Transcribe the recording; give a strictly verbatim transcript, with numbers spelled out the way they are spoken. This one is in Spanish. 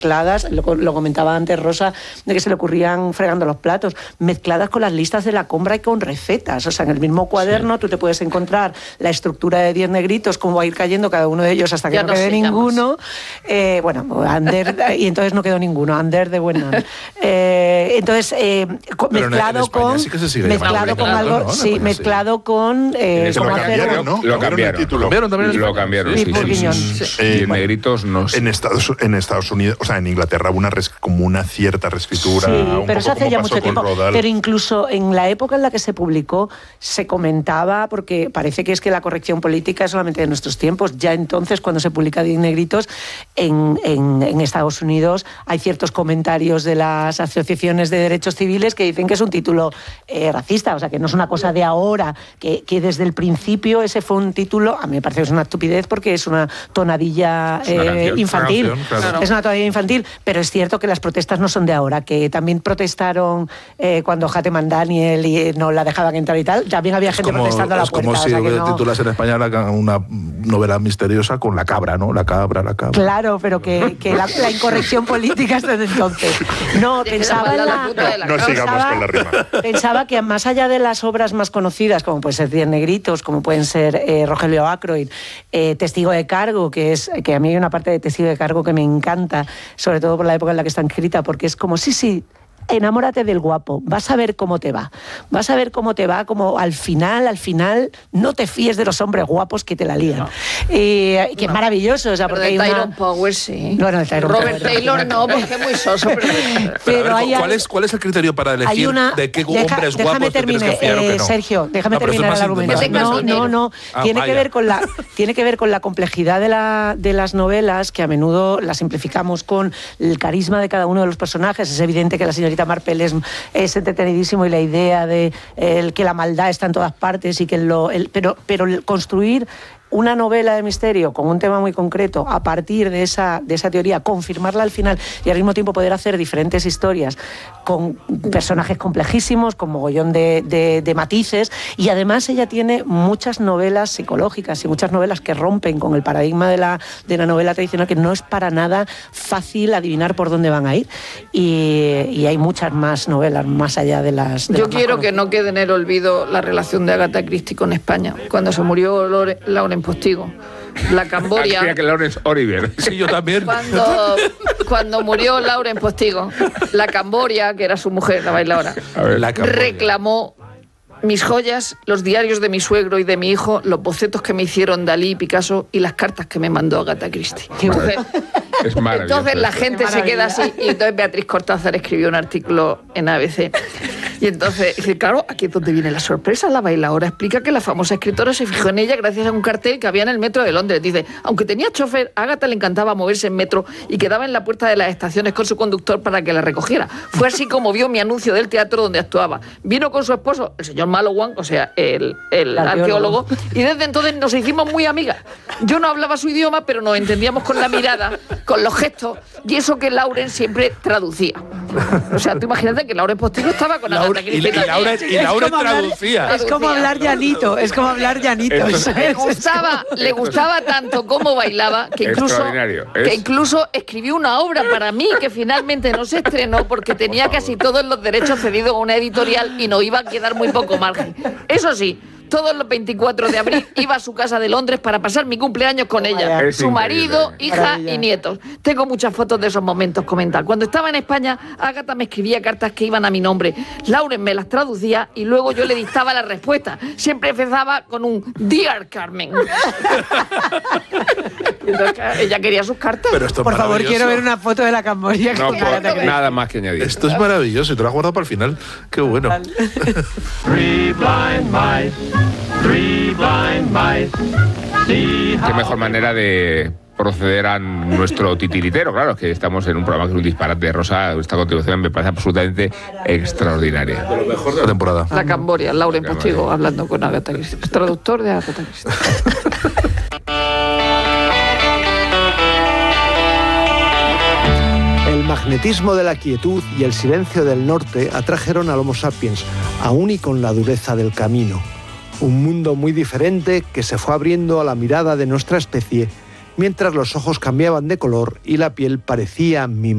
mezcladas, lo, lo comentaba antes Rosa, de que se le ocurrían fregando los platos, mezcladas con las listas de la compra y con recetas. O sea, en el mismo cuaderno sí. tú te puedes encontrar la estructura de diez negritos, cómo va a ir cayendo cada uno de ellos hasta que ya no, no quede ninguno. Eh, bueno, under, y entonces no quedó ninguno, under de buena. Eh, entonces, eh, mezclado en, en con... Sí que se sigue mezclado con algo... ¿no? Sí, no mezclado sí. con... Eh, lo, cambiaron, ¿no? lo cambiaron, lo cambiaron. También lo cambiaron. Sí, sí, sí, sí, sí. Eh, y negritos no sé. En Estados, en Estados Unidos, o sea, en Inglaterra hubo una res, como una cierta reescritura. Sí, un pero poco eso hace ya mucho tiempo. Rodal. Pero incluso en la época en la que se publicó, se comentaba, porque parece que es que la corrección política es solamente de nuestros tiempos. Ya entonces, cuando se publica Diez Negritos, en, en, en Estados Unidos hay ciertos comentarios de las asociaciones de derechos civiles que dicen que es un título eh, racista, o sea, que no es una cosa de ahora, que, que desde el principio ese fue un título, a mí me parece que es una estupidez porque es una tonadilla eh, una canción, infantil, una canción, claro. es una tonadilla infantil, pero es cierto que las protestas no son de ahora, que también protestaron eh, cuando Hateman Daniel y no la dejaban entrar y tal, también había es gente como, protestando a la puerta. Es como si o sea, que no... titulas en español una novela misteriosa con la cabra, ¿no? La cabra, la cabra. Claro, pero que, que la, la incorrección política es desde entonces. No, pensaba en la... la no, no sigamos con la rima. Pensaba que más allá de las obras más conocidas, como pueden ser Diez Negritos, como pueden ser eh, Rogelio Ackroyd, eh, Testigo de Cargo, que es que a mí hay una parte de Testigo de Cargo que me encanta, sobre todo por la época en la que está escrita, porque es como, sí, sí, enamórate del guapo, vas a ver cómo te va, vas a ver cómo te va, como al final, al final, no te fíes de los hombres guapos que te la lían. No. Eh, que no. es maravilloso, o sea, porque pero de hay Tyrone una... Power sí. Bueno, de Tyrone Robert Power, Taylor no, porque es muy soso. Pero, pero, pero ver, hay ¿cuál, es, ¿cuál es el criterio para elegir una... de qué Deja, hombres déjame guapos termine, te tienes que fiar eh, o que no? Sergio, déjame no, terminar el argumento. No, no, no. Ah, tiene, vaya. que ver con la, tiene que ver con la complejidad de, la, de las novelas, que a menudo las simplificamos con el carisma de cada uno de los personajes. Es evidente que la señorita Marple es, es entretenidísimo y la idea de el, que la maldad está en todas partes y que lo, el, pero, pero el construir una novela de misterio con un tema muy concreto, a partir de esa, de esa teoría, confirmarla al final y al mismo tiempo poder hacer diferentes historias con personajes complejísimos, con mogollón de, de, de matices, y además ella tiene muchas novelas psicológicas y muchas novelas que rompen con el paradigma de la, de la novela tradicional, que no es para nada fácil adivinar por dónde van a ir, y, y hay muchas más novelas más allá de las... De Yo las quiero que no quede en el olvido la relación de Agatha Christie con España. Cuando se murió Lore, Lauren Postigo, la Camboria... Mira que Laurence Olivier. Sí, yo también. Cuando, cuando murió Lauren Postigo, la Camboria, que era su mujer, la bailadora, A ver, la reclamó mis joyas, los diarios de mi suegro y de mi hijo, los bocetos que me hicieron Dalí y Picasso y las cartas que me mandó Agatha Christie. Entonces, es maravilloso. Entonces la gente se queda así, y entonces Beatriz Cortázar escribió un artículo en A B C. Y entonces, dice, claro, aquí es donde viene la sorpresa. La bailaora explica que la famosa escritora se fijó en ella gracias a un cartel que había en el metro de Londres. Dice, aunque tenía chofer, a Agatha le encantaba moverse en metro y quedaba en la puerta de las estaciones con su conductor para que la recogiera. Fue así como vio mi anuncio del teatro donde actuaba. Vino con su esposo, el señor Malowan, o sea, el, el arqueólogo, y desde entonces nos hicimos muy amigas. Yo no hablaba su idioma, pero nos entendíamos con la mirada, con los gestos, y eso que Lauren siempre traducía. O sea, tú imagínate que Lauren Postigo estaba con Agatha Christie. Y, y Laura, y Laura traducía. Hablar, es como hablar llanito, es como hablar llanito. Le gustaba, le gustaba tanto cómo bailaba que incluso, que incluso escribió una obra para mí que finalmente no se estrenó porque tenía casi todos los derechos cedidos a una editorial y nos iba a quedar muy poco margen. Eso sí, todos los veinticuatro de abril iba a su casa de Londres para pasar mi cumpleaños con ella, es su marido, increíble. hija Maravilla. y nietos. Tengo muchas fotos de esos momentos, comentar. Cuando estaba en España, Agatha me escribía cartas que iban a mi nombre. Lauren me las traducía y luego yo le dictaba la respuesta. Siempre empezaba con un Dear Carmen. Entonces, ella quería sus cartas. Pero esto es Por favor, quiero ver una foto de la Camboya. No, con por, Agatha Christie. nada más que añadir. Esto es maravilloso y te lo has guardado para el final. Qué bueno. Three blind mice, three blind mice. See Qué mejor manera de proceder a nuestro titiritero. Claro, es que estamos en un programa que es un disparate. Rosa, esta contribución me parece absolutamente extraordinaria. De lo mejor de la temporada. La Camboria, Lauren Postigo, hablando con Agatha Christie. Traductor de Agatha Christie. El magnetismo de la quietud y el silencio del norte atrajeron al Homo sapiens, aún y con la dureza del camino. Un mundo muy diferente que se fue abriendo a la mirada de nuestra especie, mientras los ojos cambiaban de color y la piel parecía mimada.